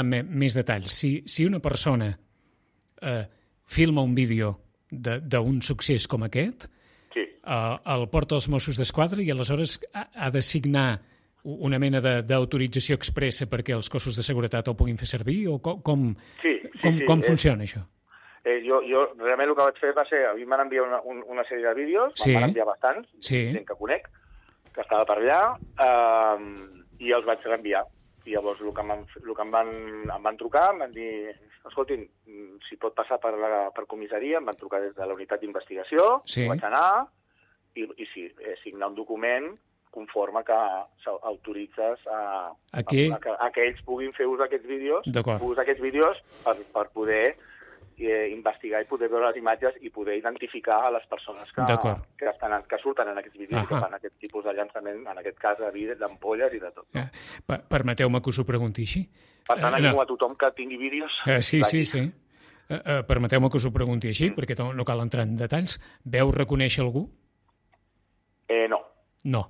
donar més detalls. Si una persona filma un vídeo d'un succés com aquest, el porta als Mossos d'Esquadra i aleshores ha de signar una mena d'autorització expressa perquè els cossos de seguretat el puguin fer servir? O com funciona això? Jo realment el que vaig fer va ser, a mi m'han enviat una sèrie de vídeos, me'n van enviar bastants, gent que conec, que estava per allà, i els vaig reenviar. I llavors el que em van trucar, em van dir, escoltin, si pot passar per comissaria, em van trucar des de la unitat d'investigació, vaig anar, i sí, signar un document conforme que autoritzes que ells puguin fer ús d'aquests vídeos, per poder investigar i poder veure les imatges i poder identificar a les persones que surten en aquests vídeos i que fan aquest tipus de llançament, en aquest cas d'ampolles i de tot. Permeteu-me que us ho pregunti així. Per tant, animo a tothom que tingui vídeos. Sí. Permeteu-me que us ho pregunti així, perquè no cal entrar en detalls. Veu reconèixer algú? No. No.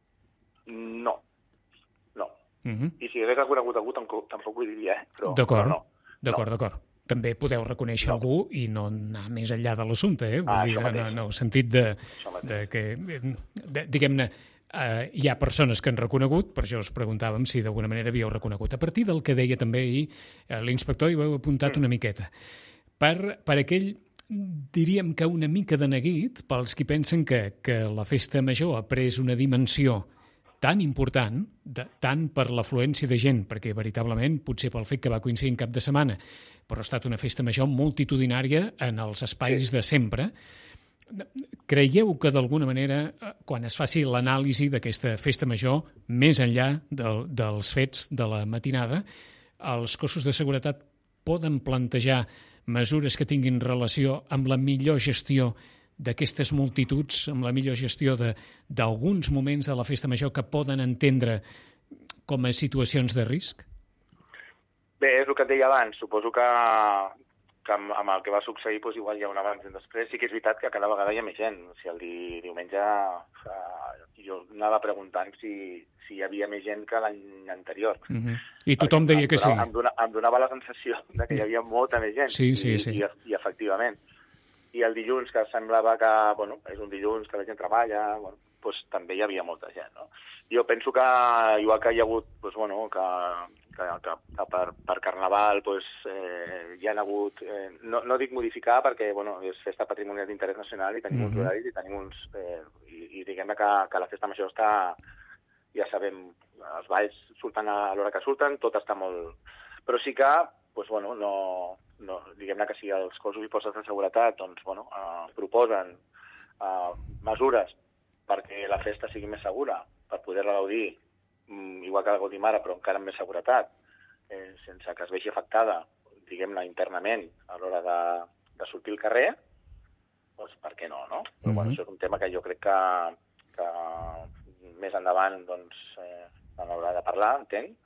I si hagués reconegut algú, tampoc ho diria, però no. D'acord. També podeu reconèixer algú i no anar més enllà de l'assumpte, Vull dir, en el sentit de que, diguem-ne, hi ha persones que han reconegut, per això us preguntàvem si d'alguna manera havíeu reconegut. A partir del que deia també ahir l'inspector, hi ho heu apuntat una miqueta. Per aquell, diríem que una mica de neguit, pels qui pensen que la festa major ha pres una dimensió tan important, tant per l'afluència de gent, perquè veritablement, potser pel fet que va coincidir en cap de setmana, però ha estat una festa major multitudinària en els espais de sempre. Creieu que d'alguna manera, quan es faci l'anàlisi d'aquesta festa major, més enllà dels fets de la matinada, els cossos de seguretat poden plantejar mesures que tinguin relació amb la millor gestió d'aquestes multituds, amb la millor gestió d'alguns moments de la festa major que poden entendre com a situacions de risc? Bé, és el que et deia abans. Suposo que amb el que va succeir igual hi ha un abans i un després. Sí que és veritat que cada vegada hi ha més gent. O sigui, el diumenge jo anava preguntant si hi havia més gent que l'any anterior. I tothom deia que sí. Em donava la sensació que hi havia molta més gent. Sí. I efectivament. I el dilluns, que semblava que és un dilluns que la gent treballa, doncs també hi havia molta gent, no? Jo penso que, igual que hi ha hagut, que per Carnaval hi ha hagut, no dic modificar perquè és festa patrimonial d'interès nacional i tenim uns horaris i tenim uns... I diguem-ne que la festa major està, ja sabem, els balls surten a l'hora que surten, tot està molt... Però sí que, no, diguem-ne que si els cossos i forces de seguretat proposen mesures perquè la festa sigui més segura, per poder-la gaudir, igual que la gaudim ara, però encara amb més seguretat, sense que es vegi afectada, diguem-ne, internament a l'hora de sortir al carrer, doncs per què no, no? Però això és un tema que jo crec que més endavant se n'haurà de parlar, entenc,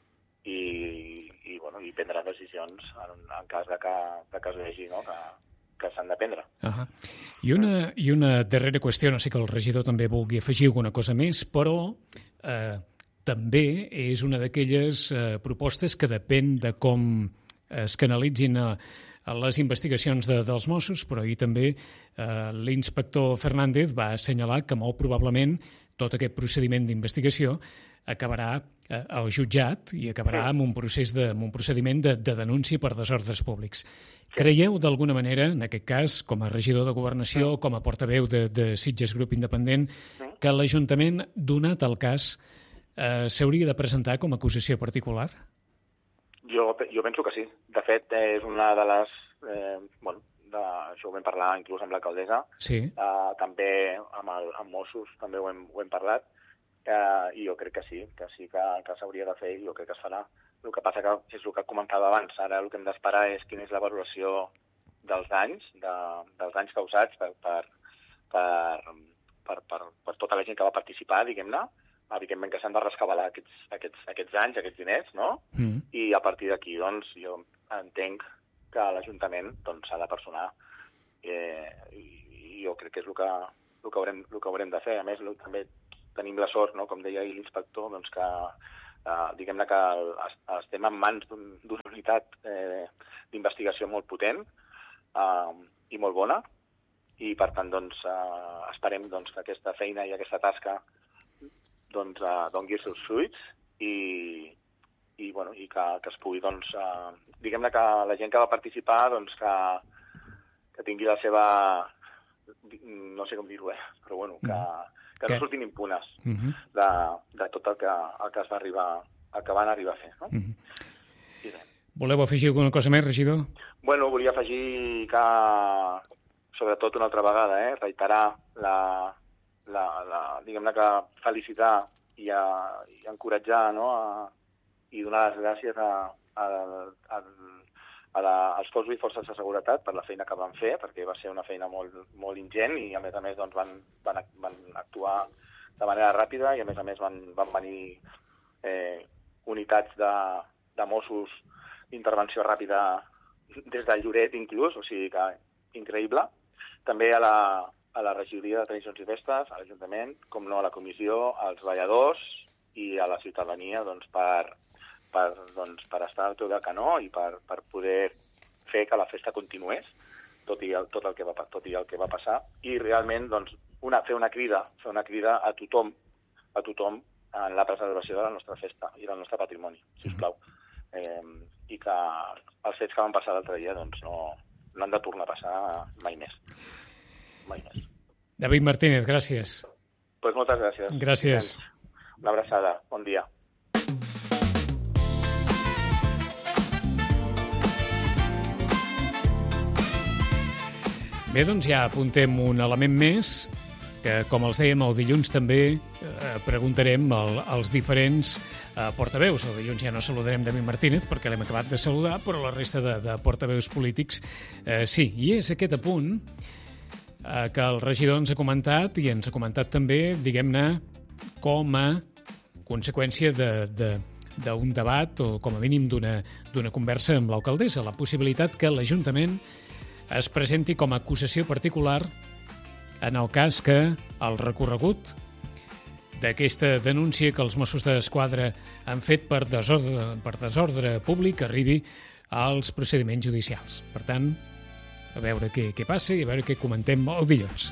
i prendre decisions en cas de que es vegi que s'han de prendre. I una darrera qüestió, no sé que el regidor també vulgui afegir alguna cosa més, però també és una d'aquelles propostes que depèn de com es canalitzin les investigacions dels Mossos, però ahir també l'inspector Fernández va assenyalar que molt probablement tot aquest procediment d'investigació acabarà al jutjat i acabarà amb un procediment de denúncia per desordres públics. Creieu d'alguna manera, en aquest cas, com a regidor de Governació, com a portaveu de Sitges Grup Independent, que l'Ajuntament, donat el cas, s'hauria de presentar com a acusació particular? Jo penso que sí. De fet, és una de les... això ho vam parlar inclús amb l'alcaldessa. Sí. També amb Mossos també ho hem parlat. I jo crec que sí que s'hauria de fer i jo crec que es farà. El que passa que és el que comentava abans. Ara el que hem d'esperar és quina és la valoració dels danys causats per tota la gent que va participar, diguem-ne. Evidentment que s'han de rescabalar aquests anys, aquests diners, no? I a partir d'aquí, jo entenc que l'Ajuntament s'ha de personar. I jo crec que és el que haurem de fer. A més, també tenim la sort, no? Com deia ahir l'inspector, que diguem-ne que estem en mans d'una unitat d'investigació molt potent i molt bona, i per tant doncs, esperem doncs, que aquesta feina i aquesta tasca doncs, doni els seus fruits i que es pugui, doncs, diguem-ne que la gent que va participar doncs, que tingui la seva, no sé com dir-ho, però bueno, que no surtin impunes de tot el que es va arribar, el que van arribar a fer. No? Sí, voleu afegir alguna cosa més, regidor? Bueno, volia afegir que, sobretot una altra vegada, reiterar diguem-ne que felicitar i encoratjar, no? I donar les gràcies als cossos i forces de seguretat per la feina que van fer, perquè va ser una feina molt, molt ingent i a més doncs, van actuar de manera ràpida i a més van venir unitats de Mossos d'intervenció ràpida des de Lloret inclús, o sigui que increïble. També a la regidoria de Tradicions i Festes, a l'Ajuntament, com no a la comissió, als balladors i a la ciutadania doncs, per estar al peu del canó i per poder fer que la festa continués, tot i el que va passar, i realment doncs, fer una crida a tothom en la preservació de la nostra festa i del nostre patrimoni, sisplau. I que els fets que van passar l'altre dia doncs, no han de tornar a passar mai més. Mai més. David Martínez, gràcies. Pues moltes gràcies. Gràcies. Una abraçada. Bon dia. Bé, doncs ja apuntem un element més, que com els dèiem, el dilluns també preguntarem als diferents portaveus. El dilluns ja no saludarem David Martínez perquè l'hem acabat de saludar, però la resta de portaveus polítics sí. I és aquest apunt que el regidor ens ha comentat i ens ha comentat també, diguem-ne, com a conseqüència d'un debat o com a mínim d'una conversa amb l'alcaldessa, la possibilitat que l'Ajuntament es presenti com a acusació particular en el cas que el recorregut d'aquesta denúncia que els Mossos d'Esquadra han fet per desordre públic arribi als procediments judicials. Per tant, a veure què passa i a veure què comentem el dilluns.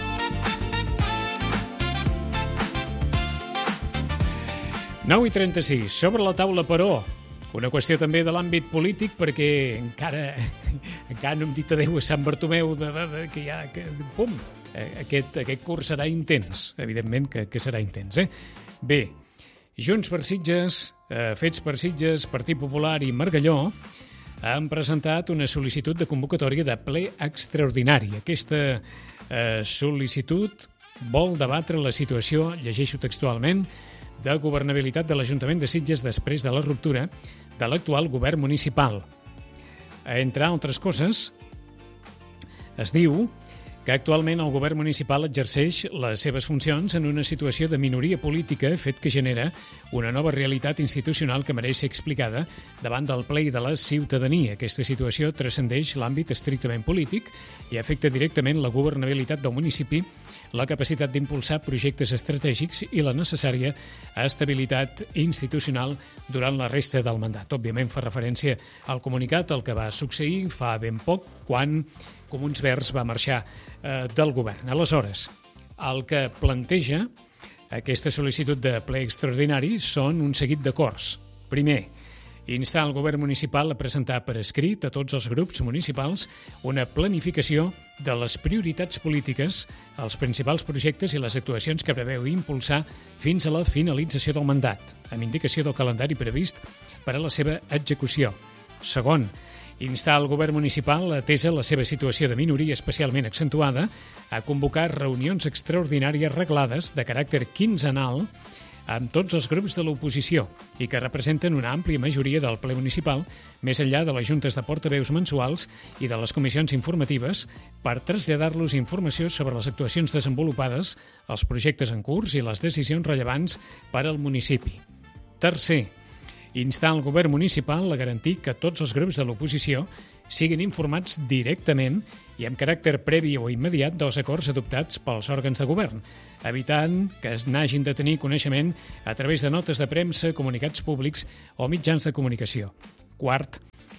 Nou i 36, sobre la taula, però, una qüestió també de l'àmbit polític, perquè encara no hem dit adéu a Sant Bartomeu, que ja... Pum! Aquest curs serà intens, evidentment que serà intens. Bé, Junts per Sitges, Fets per Sitges, Partit Popular i Margalló han presentat una sol·licitud de convocatòria de ple extraordinari. Aquesta sol·licitud vol debatre la situació, llegeixo textualment, de governabilitat de l'Ajuntament de Sitges després de la ruptura de l'actual govern municipal. Entre altres coses, es diu que actualment el govern municipal exerceix les seves funcions en una situació de minoria política, fet que genera una nova realitat institucional que mereix ser explicada davant del ple i de la ciutadania. Aquesta situació transcendeix l'àmbit estrictament polític i afecta directament la governabilitat del municipi, la capacitat d'impulsar projectes estratègics i la necessària estabilitat institucional durant la resta del mandat. Òbviament fa referència al comunicat, el que va succeir fa ben poc, quan Comuns Verds va marxar del govern. Aleshores, el que planteja aquesta sol·licitud de ple extraordinari són un seguit d'acords. Primer, instar el govern municipal a presentar per escrit a tots els grups municipals una planificació de les prioritats polítiques, els principals projectes i les actuacions que preveu impulsar fins a la finalització del mandat, amb indicació del calendari previst per a la seva execució. Segon, instar el govern municipal, atesa la seva situació de minoria especialment accentuada, a convocar reunions extraordinàries reglades de caràcter quinzenal amb tots els grups de l'oposició i que representen una àmplia majoria del ple municipal, més enllà de les juntes de portaveus mensuals i de les comissions informatives, per traslladar-los informació sobre les actuacions desenvolupades, els projectes en curs i les decisions rellevants per al municipi. Tercer, instar el govern municipal a garantir que tots els grups de l'oposició siguin informats directament i amb caràcter previ o immediat dels acords adoptats pels òrgans de govern, evitant que n'hagin de tenir coneixement a través de notes de premsa, comunicats públics o mitjans de comunicació. Quart,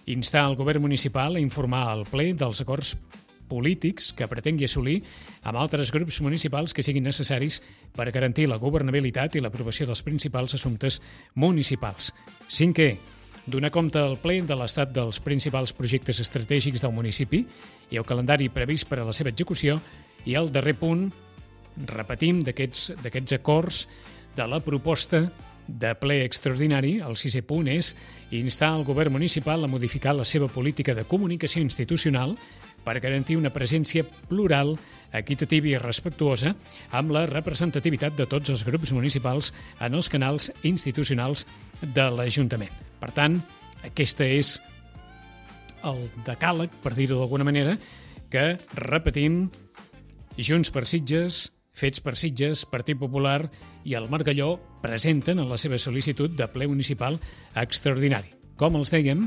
instar el govern municipal a informar al ple dels acords polítics que pretengui assolir amb altres grups municipals que siguin necessaris per garantir la governabilitat i l'aprovació dels principals assumptes municipals. 5è, donar compte al ple de l'estat dels principals projectes estratègics del municipi i el calendari previst per a la seva execució. I el darrer punt, repetim, d'aquests acords de la proposta de ple extraordinari, el 6è punt és instar el govern municipal a modificar la seva política de comunicació institucional per garantir una presència plural, equitativa i respectuosa amb la representativitat de tots els grups municipals en els canals institucionals de l'Ajuntament. Per tant, aquest és el decàleg, per dir-ho d'alguna manera, que repetim: Junts per Sitges, Fets per Sitges, Partit Popular i el Margalló presenten en la seva sol·licitud de ple municipal extraordinari. Com els dèiem,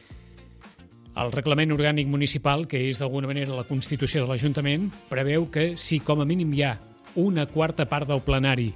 el reglament orgànic municipal, que és d'alguna manera la Constitució de l'Ajuntament, preveu que si com a mínim hi ha una quarta part del plenari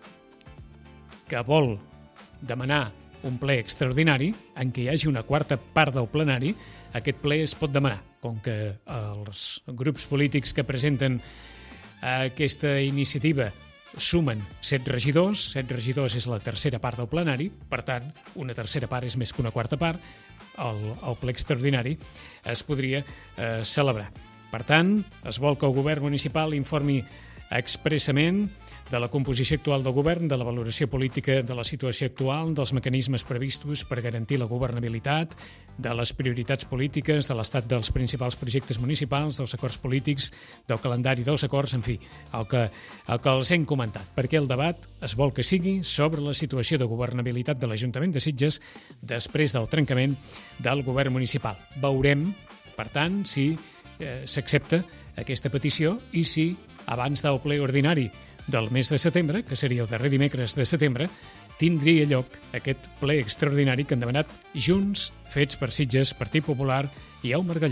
que vol demanar un ple extraordinari, en què hi hagi una quarta part del plenari, aquest ple es pot demanar. Com que els grups polítics que presenten aquesta iniciativa sumen 7 regidors, 7 regidors és la tercera part del plenari, per tant, una tercera part és més que una quarta part, el ple extraordinari es podria celebrar. Per tant, es vol que el govern municipal informi expressament de la composició actual del govern, de la valoració política de la situació actual, dels mecanismes previstos per garantir la governabilitat, de les prioritats polítiques, de l'estat dels principals projectes municipals, dels acords polítics, del calendari dels acords, en fi, el que els hem comentat. Perquè el debat es vol que sigui sobre la situació de governabilitat de l'Ajuntament de Sitges després del trencament del govern municipal. Veurem, per tant, si s'accepta aquesta petició i si abans del ple ordinari del mes de setembre, que seria el darrer dimecres de setembre, tindria lloc aquest ple extraordinari que han demanat Junts, Fets per Sitges, Partit Popular i el Margalló.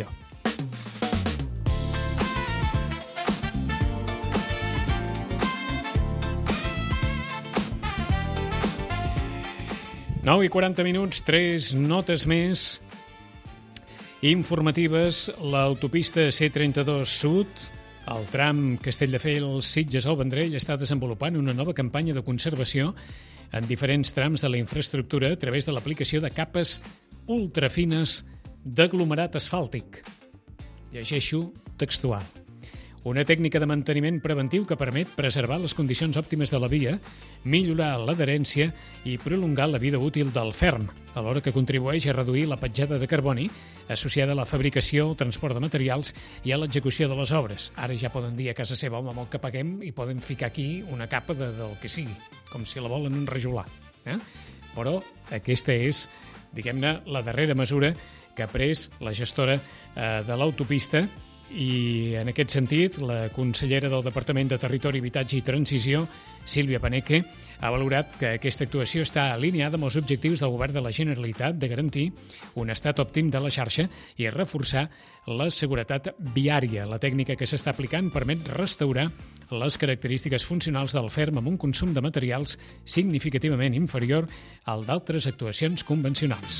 Nou i 40 minuts, 3 notes més informatives. L'autopista C32 Sud, el tram Castelldefels-Sitges al Vendrell, està desenvolupant una nova campanya de conservació en diferents trams de la infraestructura a través de l'aplicació de capes ultrafines d'aglomerat asfàltic. Llegeixo textual. Una tècnica de manteniment preventiu que permet preservar les condicions òptimes de la via, millorar l'adherència i prolongar la vida útil del ferm, alhora que contribueix a reduir la petjada de carboni associada a la fabricació, transport de materials i a l'execució de les obres. Ara ja poden dir a casa seva, home, amb el que paguem i poden ficar aquí una capa del que sigui, com si la volen enrajolar. Però aquesta és, diguem-ne, la darrera mesura que ha pres la gestora de l'autopista. I en aquest sentit, la consellera del Departament de Territori, Habitatge i Transició, Sílvia Paneque, ha valorat que aquesta actuació està alineada amb els objectius del Govern de la Generalitat de garantir un estat òptim de la xarxa i reforçar la seguretat viària. La tècnica que s'està aplicant permet restaurar les característiques funcionals del ferm amb un consum de materials significativament inferior al d'altres actuacions convencionals.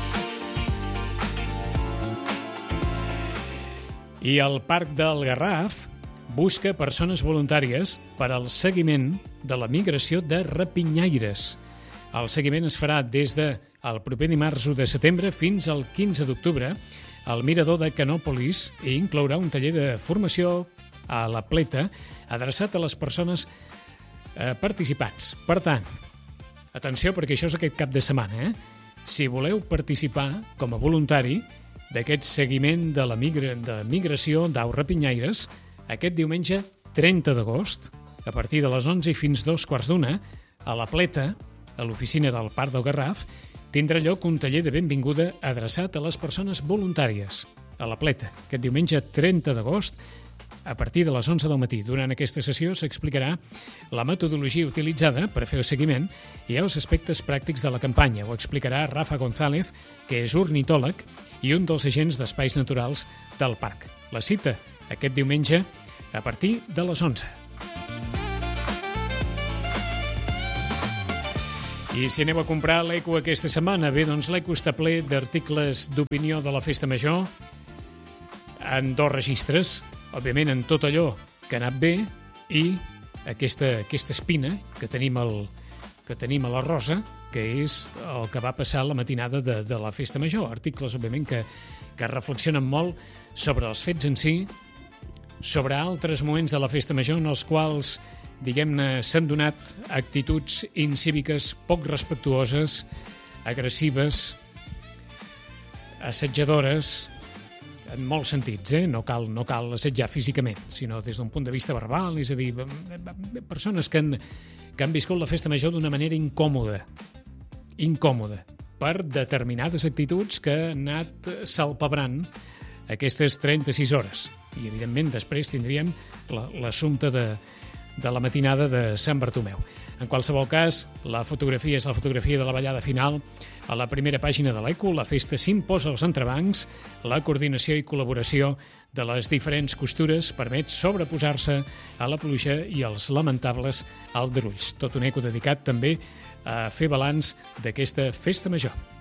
I el Parc del Garraf busca persones voluntàries per al seguiment de la migració de rapinyaires. El seguiment es farà des del proper dimarts 1 de setembre fins al 15 d'octubre al Mirador de Canòpolis i inclourà un taller de formació a la Pleta adreçat a les persones participants. Per tant, atenció, perquè això és aquest cap de setmana. Si voleu participar com a voluntari d'aquest seguiment de la migració d'aus rapinyaires, aquest diumenge 30 d'agost, a partir de les 11 i fins 2:15, a la Pleta, a l'oficina del Parc del Garraf, tindrà lloc un taller de benvinguda adreçat a les persones voluntàries. A la Pleta, aquest diumenge 30 d'agost, a partir de les 11 del matí. Durant aquesta sessió s'explicarà la metodologia utilitzada per fer el seguiment i els aspectes pràctics de la campanya. Ho explicarà Rafa González, que és ornitòleg i un dels agents d'espais naturals del parc. La cita aquest diumenge a partir de les 11. I si aneu a comprar l'Eco aquesta setmana, bé, doncs l'Eco està ple d'articles d'opinió de la Festa Major en 2 registres, òbviament en tot allò que ha anat bé i aquesta espina que tenim a la Rosa, que és el que va passar la matinada de la Festa Major. Articles, òbviament, que reflexionen molt sobre els fets en si, sobre altres moments de la Festa Major en els quals, diguem-ne, s'han donat actituds incíviques poc respectuoses, agressives, assetjadores, en molts sentits, no cal assetjar físicament, sinó des d'un punt de vista verbal, és a dir, persones que han viscut la Festa Major d'una manera incòmoda, per determinades actituds que han anat salpebrant aquestes 36 hores. I, evidentment, després tindríem l'assumpte de la matinada de Sant Bartomeu. En qualsevol cas, la fotografia és la fotografia de la ballada final. A la primera pàgina de l'Eco, la festa s'imposa als entrebancs, la coordinació i col·laboració de les diferents costures permet sobreposar-se a la pluja i als lamentables aldarulls. Tot un Eco dedicat també a fer balanç d'aquesta Festa Major.